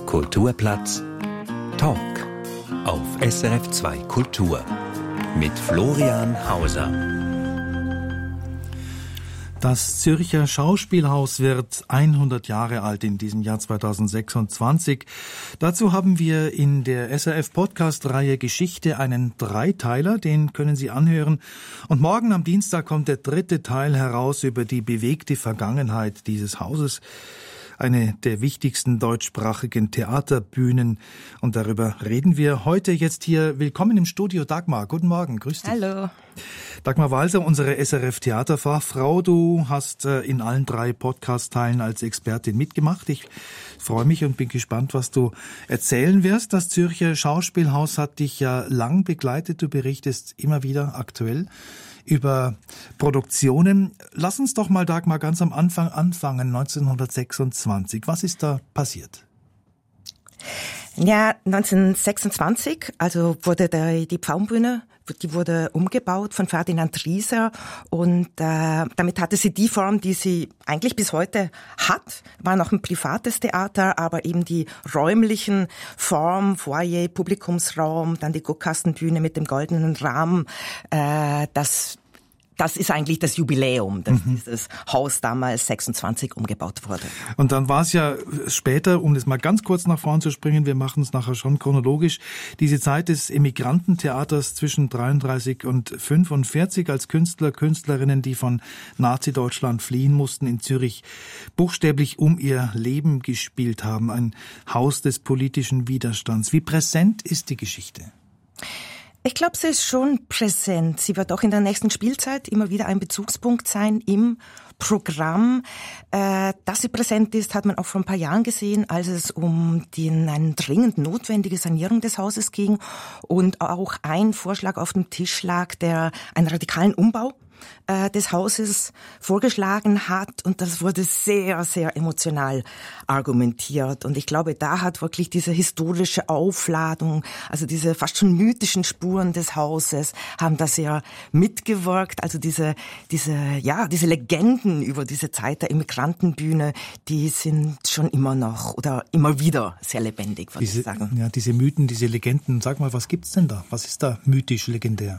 Kulturplatz Talk auf SRF 2 Kultur mit Florian Hauser. Das Zürcher Schauspielhaus wird 100 Jahre alt in diesem Jahr 2026. Dazu haben wir in der SRF-Podcast-Reihe Geschichte einen Dreiteiler, den können Sie anhören. Und morgen am Dienstag kommt der dritte Teil heraus über die bewegte Vergangenheit dieses Hauses. Eine der wichtigsten deutschsprachigen Theaterbühnen. Und darüber reden wir heute jetzt hier. Willkommen im Studio, Dagmar. Guten Morgen, grüß dich. Hallo. Dagmar Walser, unsere SRF-Theaterfachfrau. Du hast in allen 3 Podcast-Teilen als Expertin mitgemacht. Ich freue mich und bin gespannt, was du erzählen wirst. Das Zürcher Schauspielhaus hat dich ja lang begleitet. Du berichtest immer wieder aktuell über Produktionen. Lass uns doch mal, Dagmar, ganz am Anfang anfangen, 1926. Was ist da passiert? Ja, 1926, also wurde die Pfauenbühne, die wurde umgebaut von Ferdinand Rieser und damit hatte sie die Form, die sie eigentlich bis heute hat. War noch ein privates Theater, aber eben die räumlichen Form, Foyer, Publikumsraum, dann die Guckkastenbühne mit dem goldenen Rahmen, das ist eigentlich das Jubiläum, dass dieses Haus damals 26 umgebaut wurde. Und dann war es ja später, um das mal ganz kurz nach vorn zu springen, wir machen es nachher schon chronologisch, diese Zeit des Emigrantentheaters zwischen 33 und 45 als Künstler, Künstlerinnen, die von Nazi-Deutschland fliehen mussten, in Zürich buchstäblich um ihr Leben gespielt haben. Ein Haus des politischen Widerstands. Wie präsent ist die Geschichte? Ich glaube, sie ist schon präsent. Sie wird auch in der nächsten Spielzeit immer wieder ein Bezugspunkt sein im Programm. Dass sie präsent ist, hat man auch vor ein paar Jahren gesehen, als es um eine dringend notwendige Sanierung des Hauses ging und auch ein Vorschlag auf dem Tisch lag, der einen radikalen Umbau des Hauses vorgeschlagen hat, und das wurde sehr, sehr emotional argumentiert. Und ich glaube, da hat wirklich diese historische Aufladung, also diese fast schon mythischen Spuren des Hauses, haben da sehr mitgewirkt. Also diese Legenden über diese Zeit der Immigrantenbühne, die sind schon immer noch oder immer wieder sehr lebendig, würde ich sagen. Ja, diese Mythen, diese Legenden. Sag mal, was gibt's denn da? Was ist da mythisch legendär?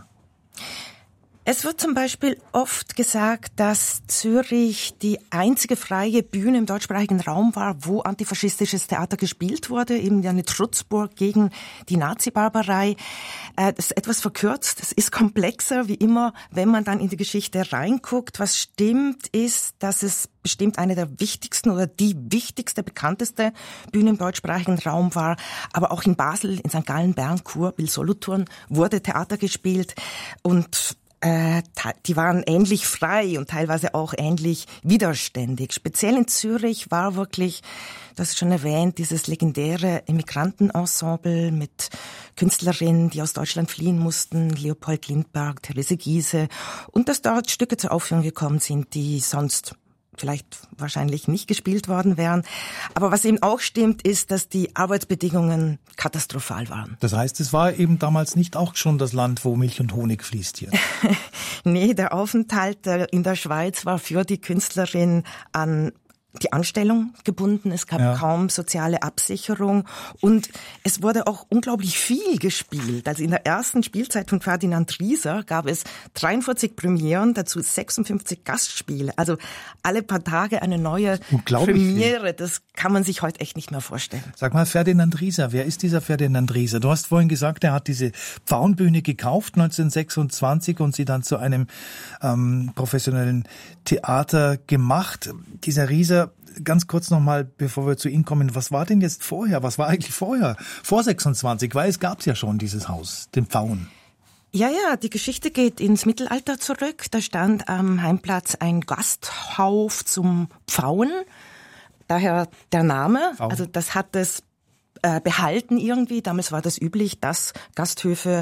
Es wird zum Beispiel oft gesagt, dass Zürich die einzige freie Bühne im deutschsprachigen Raum war, wo antifaschistisches Theater gespielt wurde, eben eine Trutzburg gegen die Nazi-Barbarei. Das ist etwas verkürzt, das ist komplexer, wie immer, wenn man dann in die Geschichte reinguckt. Was stimmt, ist, dass es bestimmt eine der wichtigsten oder die wichtigste, bekannteste Bühne im deutschsprachigen Raum war. Aber auch in Basel, in St. Gallen, Bern, Chur, Wil-Solothurn wurde Theater gespielt, und die waren ähnlich frei und teilweise auch ähnlich widerständig. Speziell in Zürich war wirklich, das ist schon erwähnt, dieses legendäre Immigrantenensemble mit Künstlerinnen, die aus Deutschland fliehen mussten, Leopold Lindbergh, Therese Giehse, und dass dort Stücke zur Aufführung gekommen sind, die sonst vielleicht wahrscheinlich nicht gespielt worden wären. Aber was eben auch stimmt, ist, dass die Arbeitsbedingungen katastrophal waren. Das heißt, es war eben damals nicht auch schon das Land, wo Milch und Honig fließt hier? Nee, der Aufenthalt in der Schweiz war für die Künstlerin an die Anstellung gebunden. Es gab kaum soziale Absicherung, und es wurde auch unglaublich viel gespielt. Also in der ersten Spielzeit von Ferdinand Rieser gab es 43 Premieren, dazu 56 Gastspiele. Also alle paar Tage eine neue Premiere. Das kann man sich heute echt nicht mehr vorstellen. Sag mal, Ferdinand Rieser, wer ist dieser Ferdinand Rieser? Du hast vorhin gesagt, er hat diese Pfauenbühne gekauft 1926 und sie dann zu einem professionellen Theater gemacht. Dieser Rieser, ganz kurz nochmal, bevor wir zu Ihnen kommen, was war denn jetzt vorher? Was war eigentlich vorher? Vor 26, weil es gab ja schon dieses Haus, den Pfauen. Ja, die Geschichte geht ins Mittelalter zurück. Da stand am Heimplatz ein Gasthof zum Pfauen. Daher der Name. Pfauen. Also das hat es behalten irgendwie. Damals war das üblich, dass Gasthöfe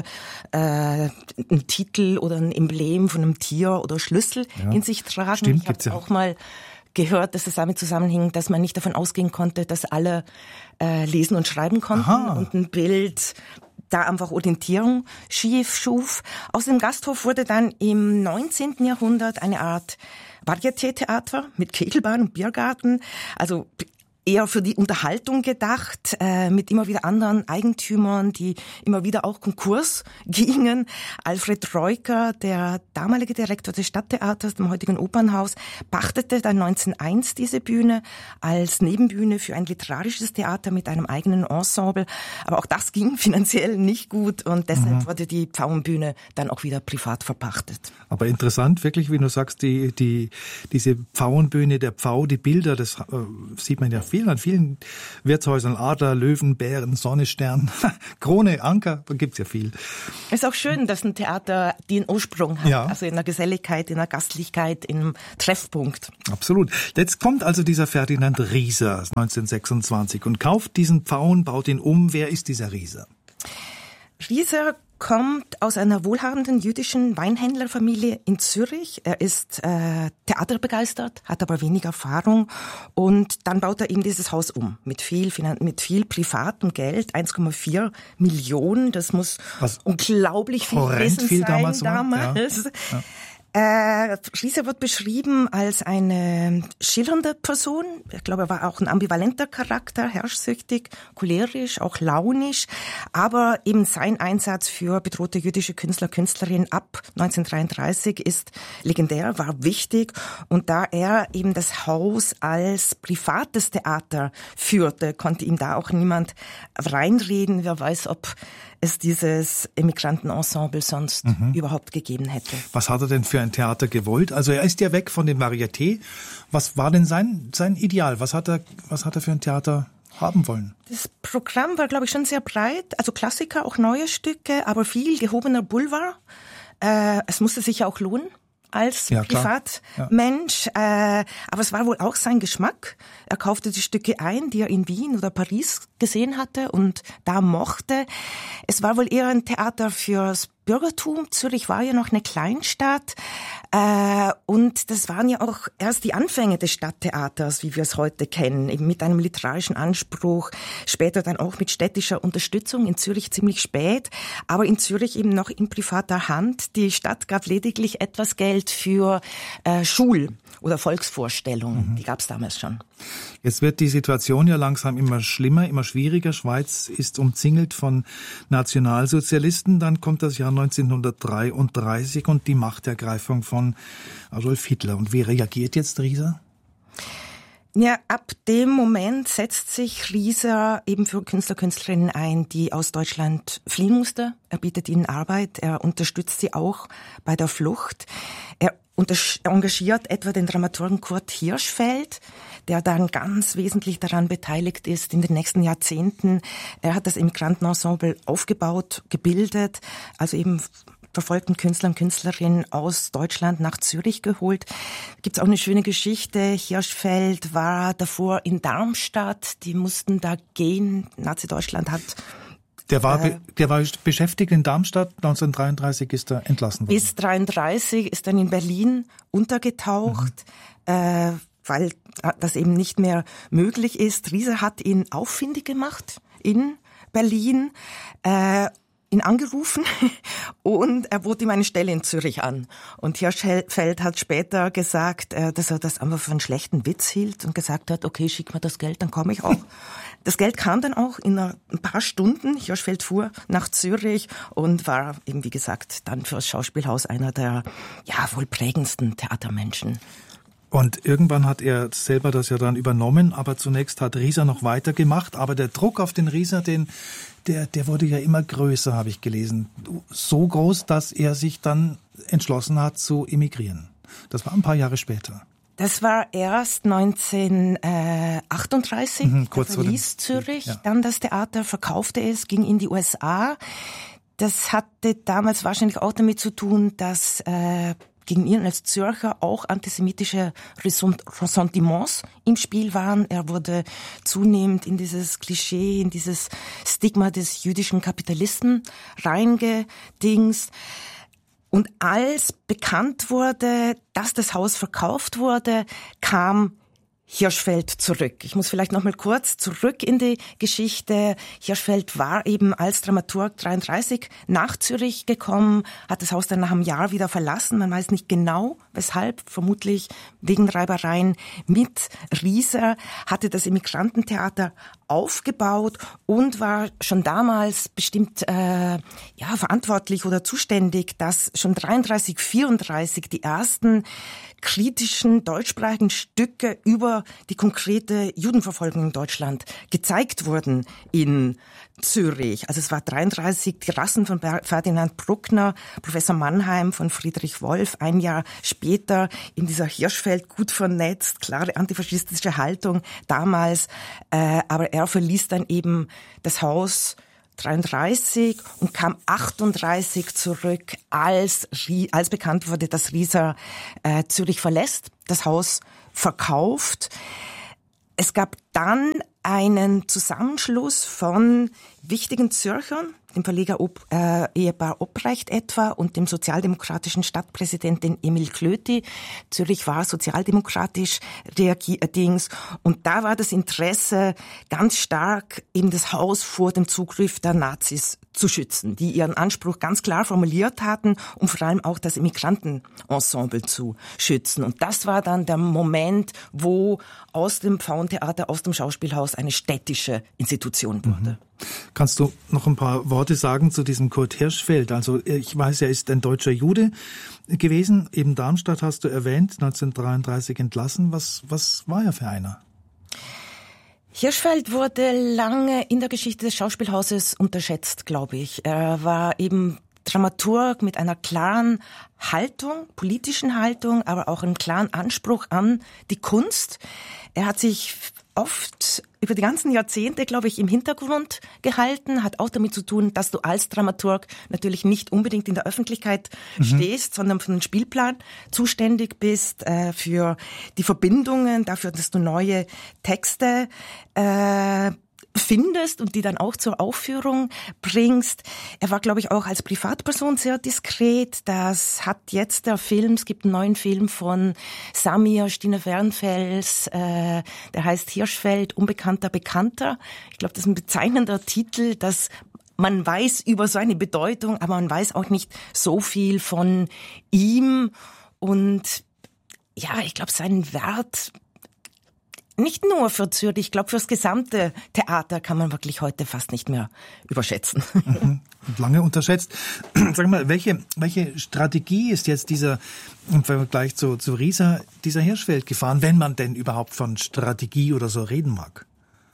einen Titel oder ein Emblem von einem Tier oder Schlüssel in sich tragen. Stimmt, ich habe auch mal gehört, dass es damit zusammenhing, dass man nicht davon ausgehen konnte, dass alle lesen und schreiben konnten. Aha. Und ein Bild da einfach Orientierung schief schuf. Aus dem Gasthof wurde dann im 19. Jahrhundert eine Art Varieté-Theater mit Kegelbahn und Biergarten. Also eher für die Unterhaltung gedacht, mit immer wieder anderen Eigentümern, die immer wieder auch Konkurs gingen. Alfred Reuker, der damalige Direktor des Stadttheaters, dem heutigen Opernhaus, pachtete dann 1901 diese Bühne als Nebenbühne für ein literarisches Theater mit einem eigenen Ensemble. Aber auch das ging finanziell nicht gut und deshalb wurde die Pfauenbühne dann auch wieder privat verpachtet. Aber interessant, wirklich, wie du sagst, diese Pfauenbühne, der Pfau, die Bilder, das sieht man ja an vielen Wirtshäusern, Adler, Löwen, Bären, Sonne, Stern, Krone, Anker, da gibt's ja viel. Es ist auch schön, dass ein Theater den Ursprung hat, also in der Geselligkeit, in der Gastlichkeit, im Treffpunkt. Absolut. Jetzt kommt also dieser Ferdinand Rieser 1926 und kauft diesen Pfauen, baut ihn um. Wer ist dieser Rieser? Rieser kommt aus einer wohlhabenden jüdischen Weinhändlerfamilie in Zürich. Er ist theaterbegeistert, hat aber wenig Erfahrung und dann baut er eben dieses Haus um mit viel privatem Geld, 1,4 Millionen. Das muss unglaublich viel gewesen sein damals. Ja. Rieser wird beschrieben als eine schillernde Person. Ich glaube, er war auch ein ambivalenter Charakter, herrschsüchtig, cholerisch, auch launisch. Aber eben sein Einsatz für bedrohte jüdische Künstler, Künstlerinnen ab 1933 ist legendär, war wichtig. Und da er eben das Haus als privates Theater führte, konnte ihm da auch niemand reinreden. Wer weiß, ob es dieses Emigrantenensemble sonst überhaupt gegeben hätte. Was hat er denn für ein Theater gewollt? Also er ist ja weg von dem Varieté. Was war denn sein Ideal? Was hat er für ein Theater haben wollen? Das Programm war, glaube ich, schon sehr breit. Also Klassiker, auch neue Stücke, aber viel gehobener Boulevard. Es musste sich ja auch lohnen als Privatmensch. Aber es war wohl auch sein Geschmack. Er kaufte die Stücke ein, die er in Wien oder Paris gesehen hatte und da mochte. Es war wohl eher ein Theater fürs Bürgertum. Zürich war ja noch eine Kleinstadt. Und das waren ja auch erst die Anfänge des Stadttheaters, wie wir es heute kennen, eben mit einem literarischen Anspruch, später dann auch mit städtischer Unterstützung, in Zürich ziemlich spät, aber in Zürich eben noch in privater Hand. Die Stadt gab lediglich etwas Geld für Schul- oder Volksvorstellungen, die gab es damals schon. Jetzt wird die Situation ja langsam immer schlimmer, immer schwieriger. Schweiz ist umzingelt von Nationalsozialisten. Dann kommt das Jahr 1933 und die Machtergreifung von Adolf Hitler. Und wie reagiert jetzt Rieser? Ja, ab dem Moment setzt sich Rieser eben für Künstler, Künstlerinnen ein, die aus Deutschland fliehen mussten. Er bietet ihnen Arbeit, er unterstützt sie auch bei der Flucht. Er engagiert etwa den Dramaturgen Kurt Hirschfeld, der dann ganz wesentlich daran beteiligt ist in den nächsten Jahrzehnten. Er hat das Emigrantenensemble aufgebaut, gebildet, also eben verfolgten Künstler und Künstlerinnen aus Deutschland nach Zürich geholt. Gibt's auch eine schöne Geschichte. Hirschfeld war davor in Darmstadt. Die mussten da gehen. Nazi-Deutschland hat... Der war beschäftigt in Darmstadt. 1933 ist er entlassen worden. Bis 1933 ist dann in Berlin untergetaucht, weil das eben nicht mehr möglich ist. Rieser hat ihn auffindig gemacht in Berlin, ihn angerufen und er bot ihm eine Stelle in Zürich an. Und Hirschfeld hat später gesagt, dass er das einfach für einen schlechten Witz hielt und gesagt hat, okay, schick mir das Geld, dann komme ich auch. Das Geld kam dann auch in ein paar Stunden. Hirschfeld fuhr nach Zürich und war eben, wie gesagt, dann für das Schauspielhaus einer der wohl prägendsten Theatermenschen. Und irgendwann hat er selber das ja dann übernommen, aber zunächst hat Rieser noch weitergemacht. Aber der Druck auf den Rieser, der wurde ja immer größer, habe ich gelesen. So groß, dass er sich dann entschlossen hat zu emigrieren. Das war ein paar Jahre später. Das war erst 1938, er verließ Zürich, dann das Theater, verkaufte es, ging in die USA. Das hatte damals wahrscheinlich auch damit zu tun, dass gegen ihn als Zürcher auch antisemitische Ressentiments im Spiel waren. Er wurde zunehmend in dieses Klischee, in dieses Stigma des jüdischen Kapitalisten reingedingst. Und als bekannt wurde, dass das Haus verkauft wurde, kam Hirschfeld zurück. Ich muss vielleicht noch mal kurz zurück in die Geschichte. Hirschfeld war eben als Dramaturg 33 nach Zürich gekommen, hat das Haus dann nach einem Jahr wieder verlassen. Man weiß nicht genau, weshalb, vermutlich wegen Reibereien mit Rieser, hatte das Immigrantentheater aufgebaut und war schon damals bestimmt verantwortlich oder zuständig, dass schon 33, 34 die ersten kritischen deutschsprachigen Stücke über die konkrete Judenverfolgung in Deutschland gezeigt wurden in Zürich. Also es war 33 die Rassen von Ferdinand Bruckner, Professor Mannheim von Friedrich Wolf, ein Jahr später in dieser Hirschfeld gut vernetzt, klare antifaschistische Haltung damals, aber er verließ dann eben das Haus 33 und kam 38 zurück, als bekannt wurde, dass Rieser Zürich verlässt, das Haus verkauft. Es gab dann einen Zusammenschluss von wichtigen Zürchern, dem Verleger Ehepaar Obrecht etwa und dem sozialdemokratischen Stadtpräsidenten Emil Klöti. Zürich war sozialdemokratisch allerdings und da war das Interesse ganz stark, eben das Haus vor dem Zugriff der Nazis zu schützen, die ihren Anspruch ganz klar formuliert hatten, um vor allem auch das Immigrantenensemble zu schützen. Und das war dann der Moment, wo aus dem Pfauentheater, aus dem Schauspielhaus eine städtische Institution wurde. Kannst du noch ein paar Worte sagen zu diesem Kurt Hirschfeld? Also ich weiß, er ist ein deutscher Jude gewesen. Eben Darmstadt hast du erwähnt, 1933 entlassen. Was war er für einer? Hirschfeld wurde lange in der Geschichte des Schauspielhauses unterschätzt, glaube ich. Er war eben Dramaturg mit einer klaren Haltung, politischen Haltung, aber auch einem klaren Anspruch an die Kunst. Er hat sich oft über die ganzen Jahrzehnte, glaube ich, im Hintergrund gehalten, hat auch damit zu tun, dass du als Dramaturg natürlich nicht unbedingt in der Öffentlichkeit stehst, sondern für den Spielplan zuständig bist, für die Verbindungen, dafür, dass du neue Texte findest und die dann auch zur Aufführung bringst. Er war, glaube ich, auch als Privatperson sehr diskret. Das hat jetzt der Film, es gibt einen neuen Film von Samir Stine Wernfels, der heißt Hirschfeld, Unbekannter Bekannter. Ich glaube, das ist ein bezeichnender Titel, dass man weiß über seine Bedeutung, aber man weiß auch nicht so viel von ihm. Und ja, ich glaube, seinen Wert nicht nur für Zürich, ich glaube, fürs gesamte Theater kann man wirklich heute fast nicht mehr überschätzen. Lange unterschätzt. Sag mal, welche Strategie ist jetzt im Vergleich zu Rieser, dieser Hirschfeld gefahren, wenn man denn überhaupt von Strategie oder so reden mag?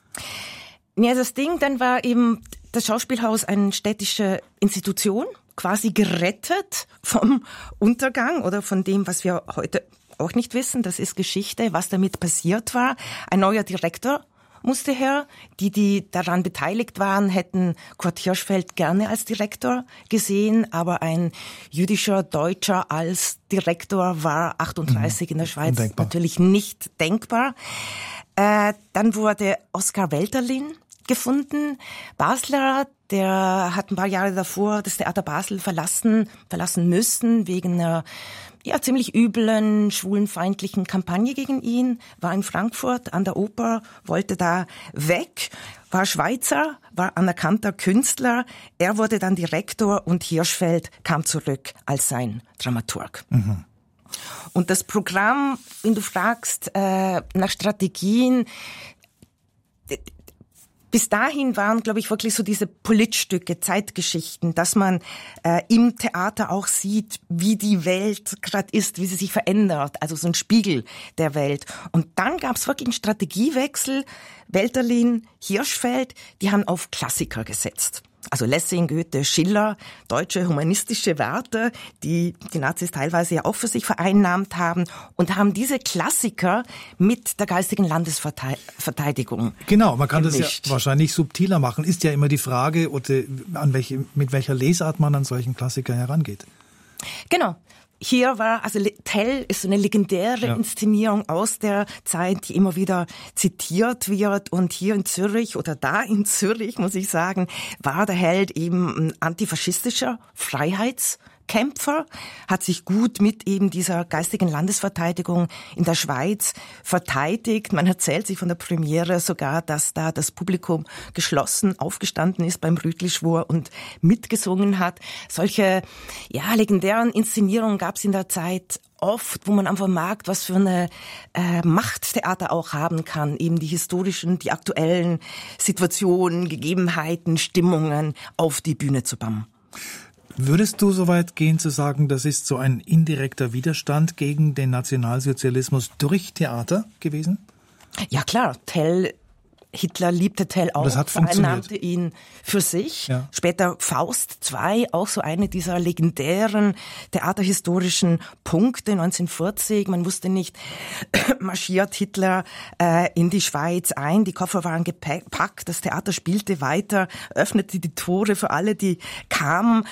Ja, das Ding, dann war eben das Schauspielhaus eine städtische Institution, quasi gerettet vom Untergang oder von dem, was wir heute auch nicht wissen, das ist Geschichte, was damit passiert war. Ein neuer Direktor musste her. Die daran beteiligt waren, hätten Kurt Hirschfeld gerne als Direktor gesehen, aber ein jüdischer Deutscher als Direktor war 38 in der Schweiz undenkbar. Natürlich nicht denkbar. Dann wurde Oskar Welterlin gefunden, Basler, der hat ein paar Jahre davor das Theater Basel verlassen müssen wegen einer ziemlich üblen, schwulenfeindlichen Kampagne gegen ihn, war in Frankfurt an der Oper, wollte da weg, war Schweizer, war anerkannter Künstler. Er wurde dann Direktor und Hirschfeld kam zurück als sein Dramaturg. Mhm. Und das Programm, wenn du fragst nach Strategien, bis dahin waren, glaube ich, wirklich so diese Politstücke, Zeitgeschichten, dass man im Theater auch sieht, wie die Welt gerade ist, wie sie sich verändert, also so ein Spiegel der Welt. Und dann gab es wirklich einen Strategiewechsel. Welterlin, Hirschfeld, die haben auf Klassiker gesetzt. Also Lessing, Goethe, Schiller, deutsche humanistische Werte, die Nazis teilweise ja auch für sich vereinnahmt haben und haben diese Klassiker mit der geistigen Landesverteidigung Genau, man kann gemischt. Das ja wahrscheinlich subtiler machen. Ist ja immer die Frage, mit welcher Lesart man an solchen Klassiker herangeht. Genau. Hier war, also Tell ist so eine legendäre Inszenierung aus der Zeit, die immer wieder zitiert wird. Und hier in Zürich oder da in Zürich, muss ich sagen, war der Held eben ein antifaschistischer Freiheitskämpfer. Kämpfer, hat sich gut mit eben dieser geistigen Landesverteidigung in der Schweiz verteidigt. Man erzählt sich von der Premiere sogar, dass da das Publikum geschlossen aufgestanden ist beim Rütli-Schwur und mitgesungen hat. Solche legendären Inszenierungen gab es in der Zeit oft, wo man einfach merkt, was für eine Macht Theater auch haben kann, eben die historischen, die aktuellen Situationen, Gegebenheiten, Stimmungen auf die Bühne zu bannen. Würdest du so weit gehen zu sagen, das ist so ein indirekter Widerstand gegen den Nationalsozialismus durch Theater gewesen? Ja klar, Hitler liebte Tell auch, das hat funktioniert. Vereinnahmte ihn für sich. Ja. Später Faust II, auch so eine dieser legendären theaterhistorischen Punkte 1940. Man wusste nicht, marschiert Hitler in die Schweiz ein, die Koffer waren gepackt, das Theater spielte weiter, öffnete die Tore für alle, die kamen.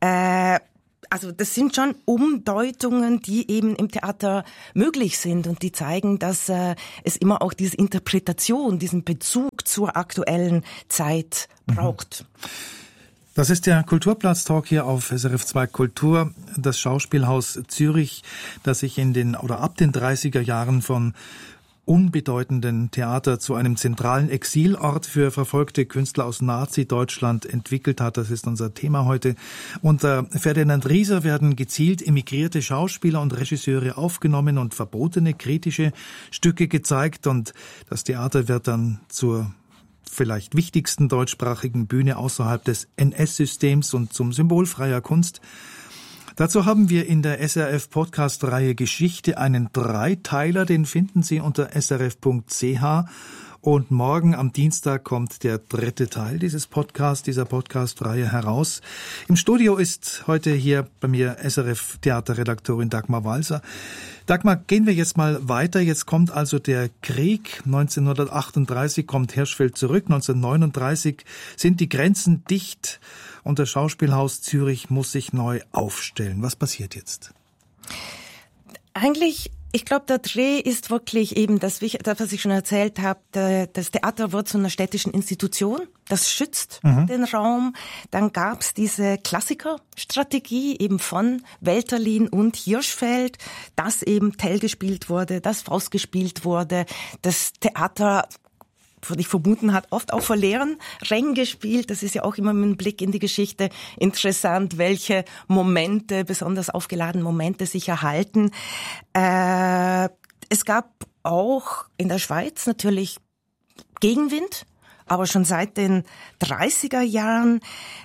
Also das sind schon Umdeutungen, die eben im Theater möglich sind und die zeigen, dass es immer auch diese Interpretation, diesen Bezug zur aktuellen Zeit braucht. Das ist der Kulturplatz-Talk hier auf SRF 2 Kultur. Das Schauspielhaus Zürich, das sich ab den 30er Jahren von unbedeutenden Theater zu einem zentralen Exilort für verfolgte Künstler aus Nazi-Deutschland entwickelt hat. Das ist unser Thema heute. Unter Ferdinand Rieser werden gezielt emigrierte Schauspieler und Regisseure aufgenommen und verbotene kritische Stücke gezeigt. Und das Theater wird dann zur vielleicht wichtigsten deutschsprachigen Bühne außerhalb des NS-Systems und zum Symbol freier Kunst. Dazu haben wir in der SRF-Podcast-Reihe Geschichte einen Dreiteiler, den finden Sie unter srf.ch. Und morgen am Dienstag kommt der 3. Teil dieser Podcast-Reihe heraus. Im Studio ist heute hier bei mir SRF-Theaterredaktorin Dagmar Walser. Dagmar, gehen wir jetzt mal weiter. Jetzt kommt also der Krieg. 1938 kommt Hirschfeld zurück. 1939 sind die Grenzen dicht und das Schauspielhaus Zürich muss sich neu aufstellen. Was passiert jetzt? Eigentlich, ich glaube, der Dreh ist wirklich eben das, was ich schon erzählt habe. Das Theater wird zu einer städtischen Institution. Das schützt den Raum. Dann gab's diese Klassikerstrategie eben von Welterlin und Hirschfeld, dass eben Tell gespielt wurde, dass Faust gespielt wurde. Das Theater, würde ich vermuten, hat oft auch vor leeren Rängen gespielt. Das ist ja auch immer mit einem Blick in die Geschichte interessant, welche Momente, besonders aufgeladene Momente sich erhalten. Es gab auch in der Schweiz natürlich Gegenwind, aber schon seit den 30er Jahren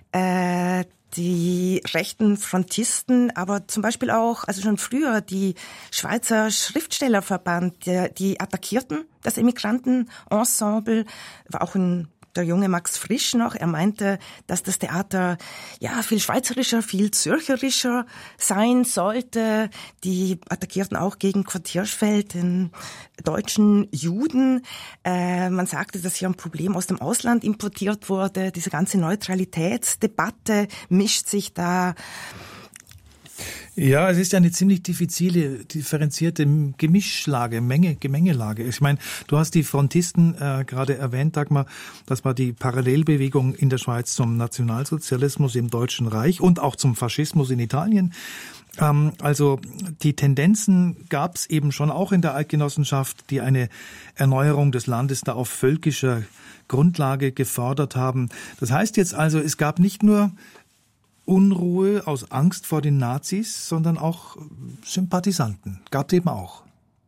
die rechten Frontisten, aber zum Beispiel auch, also schon früher, die Schweizer Schriftstellerverband, die attackierten das Emigrantenensemble, war auch der junge Max Frisch noch. Er meinte, dass das Theater viel schweizerischer, viel zürcherischer sein sollte. Die attackierten auch gegen Kurt Hirschfeld, den deutschen Juden. Man sagte, dass hier ein Problem aus dem Ausland importiert wurde. Diese ganze Neutralitätsdebatte mischt sich da. Ja, es ist ja eine ziemlich differenzierte Gemengelage. Ich meine, du hast die Frontisten gerade erwähnt, Dagmar. Das war die Parallelbewegung in der Schweiz zum Nationalsozialismus im Deutschen Reich und auch zum Faschismus in Italien. Also die Tendenzen gab es eben schon auch in der Eidgenossenschaft, die eine Erneuerung des Landes da auf völkischer Grundlage gefordert haben. Das heißt jetzt also, es gab nicht nur Unruhe aus Angst vor den Nazis, sondern auch Sympathisanten. Gab es eben auch.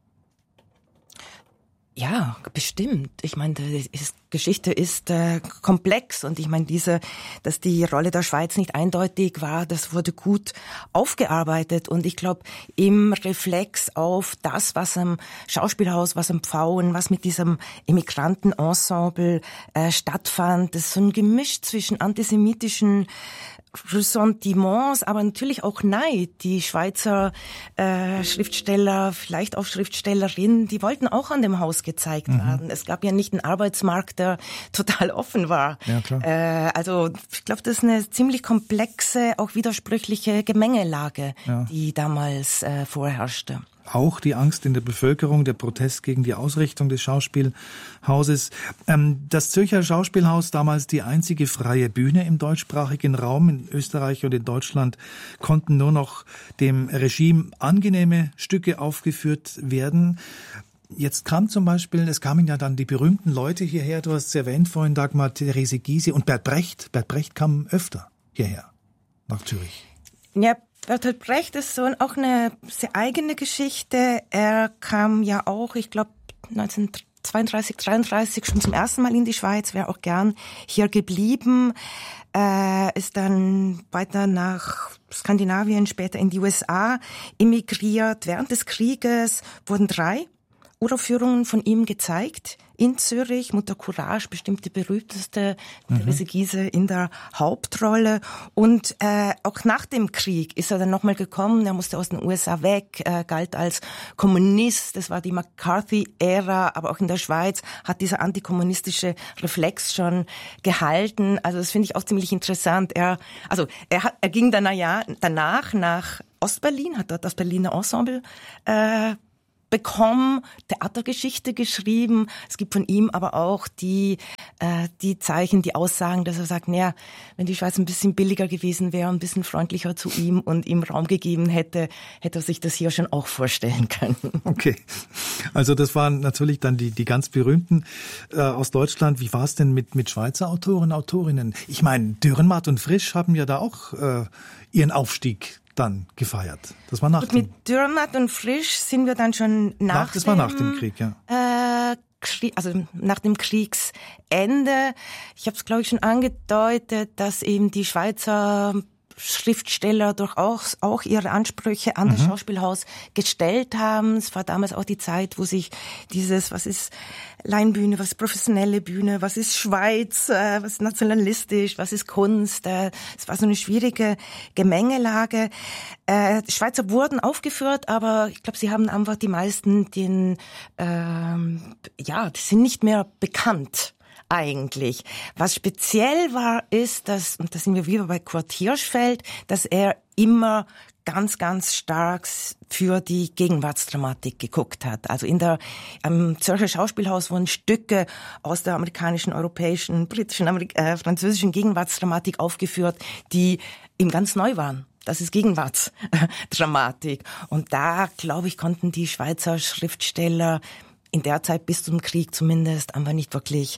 Ja, bestimmt. Ich meine, die Geschichte ist komplex und ich meine, dass die Rolle der Schweiz nicht eindeutig war, das wurde gut aufgearbeitet und ich glaube, im Reflex auf das, was am Schauspielhaus, was am Pfauen, was mit diesem Immigrantenensemble stattfand, das ist so ein Gemisch zwischen antisemitischen Ressentiments, aber natürlich auch Neid. Die Schweizer Schriftsteller, vielleicht auch Schriftstellerinnen, die wollten auch an dem Haus gezeigt werden. Es gab ja nicht einen Arbeitsmarkt, der total offen war. Ja, klar. Also ich glaube, das ist eine ziemlich komplexe, auch widersprüchliche Gemengelage, die damals vorherrschte. auch die Angst in der Bevölkerung, der Protest gegen die Ausrichtung des Schauspielhauses. Das Zürcher Schauspielhaus, damals die einzige freie Bühne im deutschsprachigen Raum, in Österreich und in Deutschland, konnten nur noch dem Regime angenehme Stücke aufgeführt werden. Jetzt kam es kamen ja dann die berühmten Leute hierher, du hast es erwähnt vorhin, Dagmar, Therese Gysi und Bert Brecht. Bert Brecht kam öfter hierher, nach Zürich. Ja, Bertolt Brecht ist so auch eine sehr eigene Geschichte. Er kam ja auch, ich glaube, 1932, 33 schon zum ersten Mal in die Schweiz, wäre auch gern hier geblieben. Ist dann weiter nach Skandinavien, später in die USA emigriert. Während des Krieges wurden 3 Uraufführungen von ihm gezeigt in Zürich. Mutter Courage, bestimmt die berühmteste, Therese Gysi in der Hauptrolle. Und auch nach dem Krieg ist er dann nochmal gekommen. Er musste aus den USA weg, galt als Kommunist. Das war die McCarthy-Ära, aber auch in der Schweiz hat dieser antikommunistische Reflex schon gehalten. Also das finde ich auch ziemlich interessant. Er ging dann danach nach Ostberlin, hat dort das Berliner Ensemble bekommen, Theatergeschichte geschrieben. Es gibt von ihm aber auch die Zeichen, die Aussagen, dass er sagt, naja, wenn die Schweiz ein bisschen billiger gewesen wäre, ein bisschen freundlicher zu ihm und ihm Raum gegeben hätte, hätte er sich das hier schon auch vorstellen können. Okay, also das waren natürlich dann die ganz berühmten aus Deutschland. Wie war es denn mit Schweizer Autoren, Autorinnen? Ich meine, Dürrenmatt und Frisch haben ja da auch ihren Aufstieg dann gefeiert. Das war nach dem... Mit Dürrenmatt und Frisch sind wir dann schon nach dem Krieg, ja. Also nach dem Kriegsende. Ich habe es, glaube ich, schon angedeutet, dass eben die Schweizer Schriftsteller durchaus auch ihre Ansprüche an das Schauspielhaus gestellt haben. Es war damals auch die Zeit, wo sich was ist Laienbühne, was ist professionelle Bühne, was ist Schweiz, was ist nationalistisch, was ist Kunst. Es war so eine schwierige Gemengelage. Die Schweizer wurden aufgeführt, aber ich glaube, sie haben einfach die meisten die sind nicht mehr bekannt. Eigentlich. Was speziell war, ist, und da sind wir wieder bei Kurt Hirschfeld, dass er immer ganz, ganz stark für die Gegenwartsdramatik geguckt hat. Also am Zürcher Schauspielhaus wurden Stücke aus der amerikanischen, europäischen, britischen, französischen Gegenwartsdramatik aufgeführt, die ihm ganz neu waren. Das ist Gegenwartsdramatik. Und da, glaube ich, konnten die Schweizer Schriftsteller in der Zeit bis zum Krieg zumindest einfach nicht wirklich,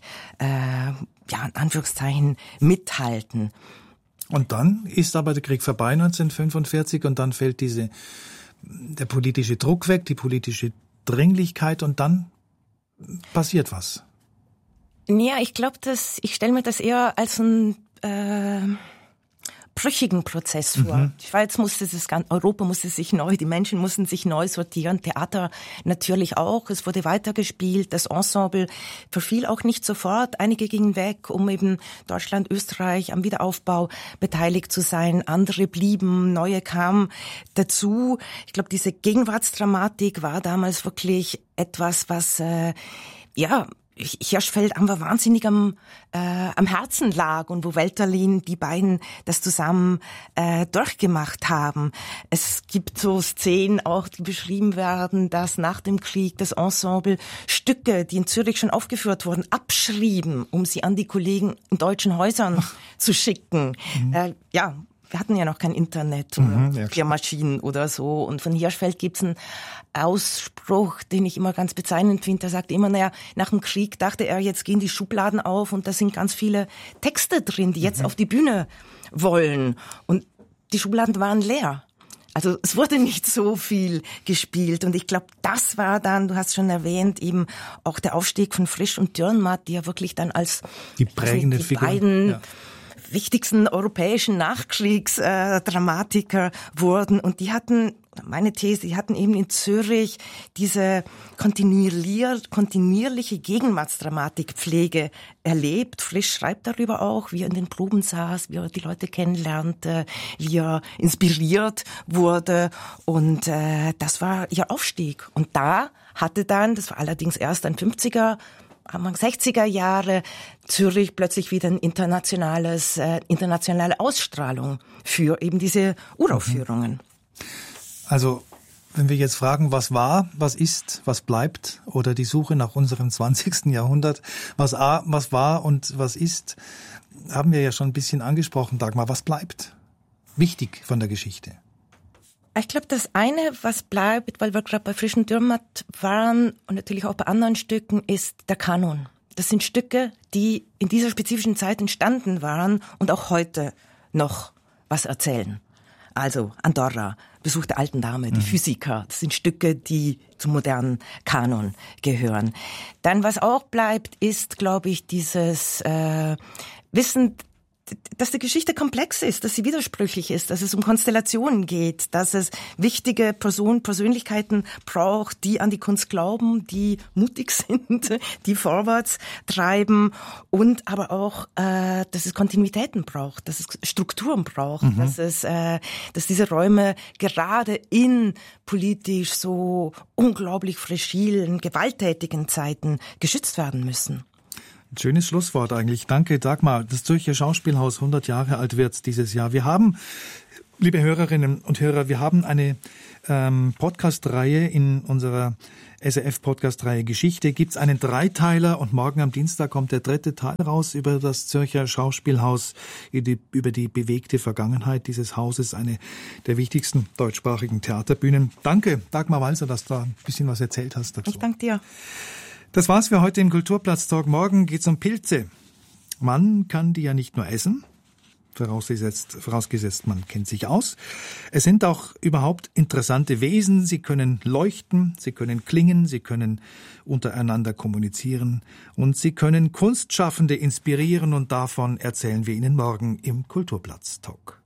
in Anführungszeichen, mithalten. Und dann ist aber der Krieg vorbei 1945 und dann fällt der politische Druck weg, die politische Dringlichkeit und dann passiert was. Ja, ich glaube, ich stelle mir das eher als ein brüchigen Prozess vor. Die Schweiz Europa musste sich die Menschen mussten sich neu sortieren, Theater natürlich auch, es wurde weitergespielt, das Ensemble verfiel auch nicht sofort, einige gingen weg, um eben Deutschland, Österreich am Wiederaufbau beteiligt zu sein, andere blieben, neue kamen dazu. Ich glaube, diese Gegenwartsdramatik war damals wirklich etwas, was Hirschfeld einfach wahnsinnig am Herzen lag und wo Welterlin, die beiden das zusammen durchgemacht haben. Es gibt so Szenen auch, die beschrieben werden, dass nach dem Krieg das Ensemble Stücke, die in Zürich schon aufgeführt wurden, abschrieben, um sie an die Kollegen in deutschen Häusern zu schicken. Wir hatten ja noch kein Internet oder Klärmaschinen oder so. Und von Hirschfeld gibt's einen Ausspruch, den ich immer ganz bezeichnend finde. Der sagt immer, nach dem Krieg dachte er, jetzt gehen die Schubladen auf und da sind ganz viele Texte drin, die jetzt auf die Bühne wollen. Und die Schubladen waren leer. Also es wurde nicht so viel gespielt. Und ich glaube, das war dann, du hast schon erwähnt, eben auch der Aufstieg von Frisch und Dürrenmatt, die ja wirklich dann als die prägende Figur, beiden wichtigsten europäischen Nachkriegsdramatiker wurden. Und die hatten, meine These, die hatten eben in Zürich diese kontinuierliche Gegenwartsdramatikpflege erlebt. Frisch schreibt darüber auch, wie er in den Proben saß, wie er die Leute kennenlernte, wie er inspiriert wurde. Und das war ihr Aufstieg. Und da hatte dann, das war allerdings erst ein 50er, Anfang 60er Jahre, Zürich plötzlich wieder eine internationale Ausstrahlung für eben diese Uraufführungen. Also Wenn wir jetzt fragen, was war, was ist, was bleibt, oder die Suche nach unserem 20. Jahrhundert, was war und was ist, haben wir ja schon ein bisschen angesprochen, Dagmar. Was bleibt wichtig von der Geschichte? Ich glaube, das eine, was bleibt, weil wir gerade bei Frisch und Dürrenmatt waren und natürlich auch bei anderen Stücken, ist der Kanon. Das sind Stücke, die in dieser spezifischen Zeit entstanden waren und auch heute noch was erzählen. Also Andorra, Besuch der alten Dame, die Physiker, das sind Stücke, die zum modernen Kanon gehören. Dann, was auch bleibt, ist, glaube ich, dieses Wissen, dass die Geschichte komplex ist, dass sie widersprüchlich ist, dass es um Konstellationen geht, dass es wichtige Persönlichkeiten braucht, die an die Kunst glauben, die mutig sind, die vorwärts treiben und aber auch, dass es Kontinuitäten braucht, dass es Strukturen braucht, dass diese Räume gerade in politisch so unglaublich fragilen, gewalttätigen Zeiten geschützt werden müssen. Schönes Schlusswort eigentlich. Danke, Dagmar. Das Zürcher Schauspielhaus 100 Jahre alt wird dieses Jahr. Wir haben, liebe Hörerinnen und Hörer, wir haben eine Podcast-Reihe in unserer SRF-Podcast-Reihe Geschichte. Gibt's einen Dreiteiler und morgen am Dienstag kommt der 3. Teil raus über das Zürcher Schauspielhaus, über die bewegte Vergangenheit dieses Hauses, eine der wichtigsten deutschsprachigen Theaterbühnen. Danke, Dagmar Walser, dass du ein bisschen was erzählt hast dazu. Ich danke dir. Das war's für heute im Kulturplatz-Talk. Morgen geht's um Pilze. Man kann die ja nicht nur essen, vorausgesetzt man kennt sich aus. Es sind auch überhaupt interessante Wesen. Sie können leuchten, sie können klingen, sie können untereinander kommunizieren und sie können Kunstschaffende inspirieren und davon erzählen wir Ihnen morgen im Kulturplatz-Talk.